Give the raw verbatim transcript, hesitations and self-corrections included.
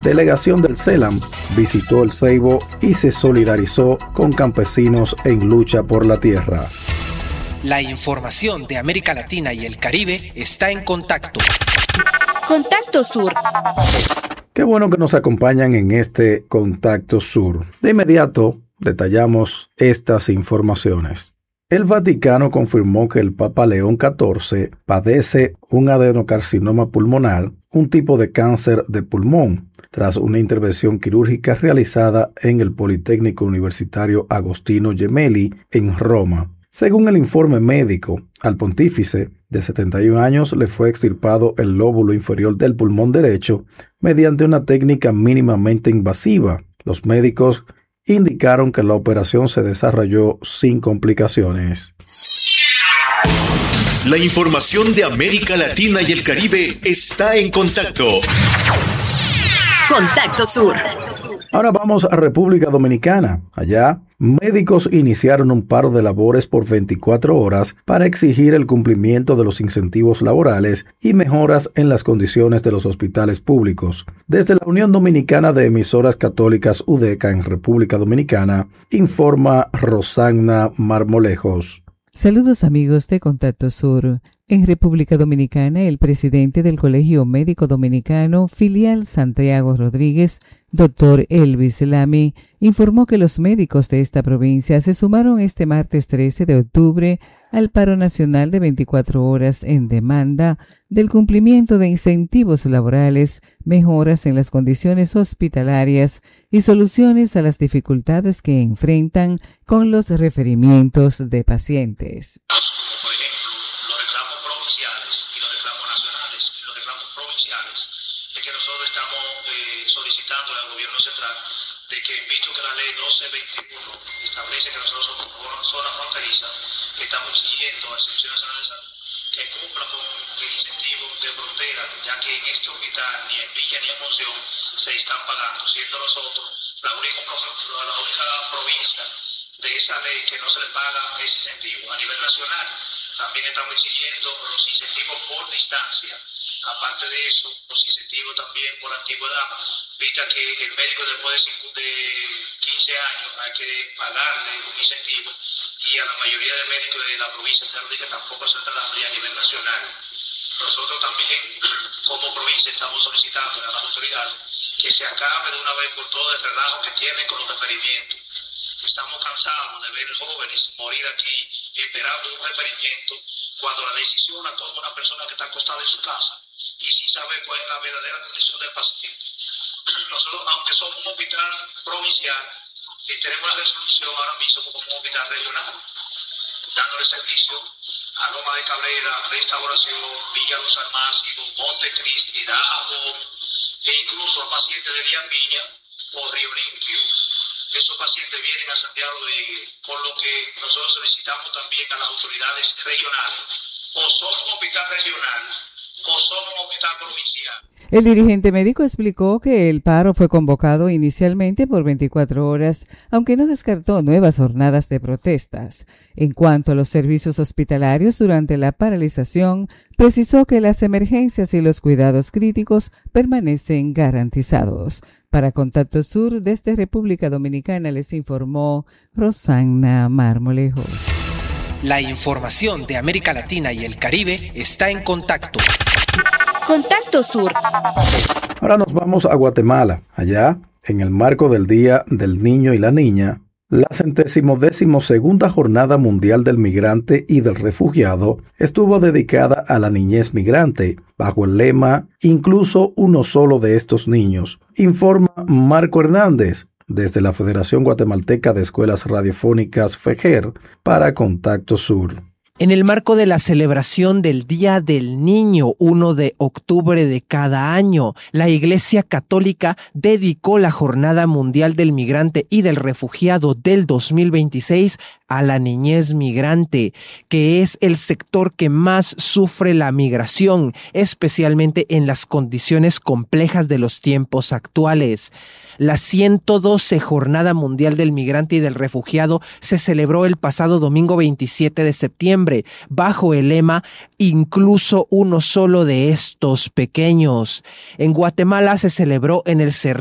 delegación del CELAM visitó el Ceibo y se solidarizó con campesinos en lucha por la tierra. La información de América Latina y el Caribe está en Contacto. Contacto Sur. Qué bueno que nos acompañan en este Contacto Sur. De inmediato detallamos estas informaciones. El Vaticano confirmó que el Papa León catorce padece un adenocarcinoma pulmonar, un tipo de cáncer de pulmón, tras una intervención quirúrgica realizada en el Politécnico Universitario Agostino Gemelli en Roma. Según el informe médico, al pontífice de setenta y un años le fue extirpado el lóbulo inferior del pulmón derecho mediante una técnica mínimamente invasiva. Los médicos indicaron que la operación se desarrolló sin complicaciones. La información de América Latina y el Caribe está en Contacto. Contacto Sur. Ahora vamos a República Dominicana. Allá, médicos iniciaron un paro de labores por veinticuatro horas para exigir el cumplimiento de los incentivos laborales y mejoras en las condiciones de los hospitales públicos. Desde la Unión Dominicana de Emisoras Católicas UDECA en República Dominicana, informa Rosagna Marmolejos. Saludos amigos de Contacto Sur. En República Dominicana, el presidente del Colegio Médico Dominicano, filial Santiago Rodríguez, doctor Elvis Lamy, informó que los médicos de esta provincia se sumaron este martes trece de octubre al paro nacional de veinticuatro horas en demanda del cumplimiento de incentivos laborales, mejoras en las condiciones hospitalarias y soluciones a las dificultades que enfrentan con los referimientos de pacientes. Establece que nosotros somos una zona fronteriza, que estamos exigiendo a la Institución Nacional de Salud que cumpla con el incentivo de frontera, ya que en este hospital ni en Villa ni en Monción se están pagando, siendo nosotros la única, la única provincia de esa ley que no se le paga ese incentivo. A nivel nacional también estamos exigiendo los incentivos por distancia. Aparte de eso, los incentivos también por antigüedad, vista que el médico después de quince años hay que pagarle un incentivo y a la mayoría de médicos de la provincia de Rodríguez tampoco se está dando a nivel nacional. Nosotros también, como provincia, estamos solicitando a las autoridades que se acabe de una vez por todas el relajo que tienen con los referimientos. Estamos cansados de ver jóvenes morir aquí esperando un referimiento cuando la decisión la toma una persona que está acostada en su casa y sin saber cuál es la verdadera condición del paciente. Nosotros, aunque somos un hospital provincial, eh, tenemos la resolución ahora mismo como un hospital regional, dándole servicio a Loma de Cabrera, Restauración, Villa Los Almácigos, Montecristi, Dajabón, e incluso a pacientes de Díaz Piña o Río Limpio. Esos pacientes vienen a Santiago Rodríguez, por lo que nosotros solicitamos también a las autoridades regionales. O somos un hospital regional, o somos un hospital provincial. El dirigente médico explicó que el paro fue convocado inicialmente por veinticuatro horas, aunque no descartó nuevas jornadas de protestas. En cuanto a los servicios hospitalarios durante la paralización, precisó que las emergencias y los cuidados críticos permanecen garantizados. Para Contacto Sur, desde República Dominicana, les informó Rosagna Marmolejos. La información de América Latina y el Caribe está en Contacto. Contacto Sur. Ahora nos vamos a Guatemala. Allá, en el marco del Día del Niño y la Niña, la centésimo décimo segunda Jornada Mundial del Migrante y del Refugiado estuvo dedicada a la niñez migrante, bajo el lema «Incluso uno solo de estos niños», informa Marco Hernández, desde la Federación Guatemalteca de Escuelas Radiofónicas FEGER, para Contacto Sur. En el marco de la celebración del Día del Niño, uno de octubre de cada año, la Iglesia Católica dedicó la Jornada Mundial del Migrante y del Refugiado del dos mil veintiséis a la niñez migrante, que es el sector que más sufre la migración, especialmente en las condiciones complejas de los tiempos actuales. La ciento doce Jornada Mundial del Migrante y del Refugiado se celebró el pasado domingo veintisiete de septiembre, bajo el lema «Incluso uno solo de estos pequeños». En Guatemala se celebró en el Cerrito